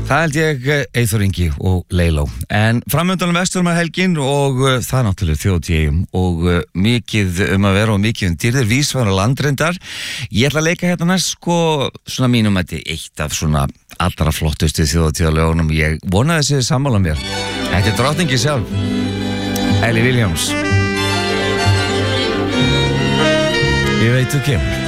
Það held ég Eyþór Ingi og Leiló. En framöndan Vesturmarhelgin og það er náttúrulega þjóðtíðum og mikið að vera og mikið dýrðir vísvar og landrindar. Ég ætla að leika hérna næst svona mínum að þetta eitt af svona allra flottustu þjóðtíðalögunum. Ég vona þessi sammála mér. Þetta drottningi sjálf, Ellie Williams. Ég veit þú kemur.